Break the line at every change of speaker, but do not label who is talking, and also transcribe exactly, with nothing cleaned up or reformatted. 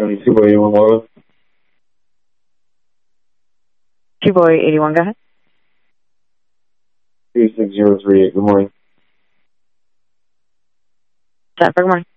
County two boy eighty-one, Waterloo.
two boy eighty-one, go ahead.
three six zero three eight, good morning.
Stop for good morning.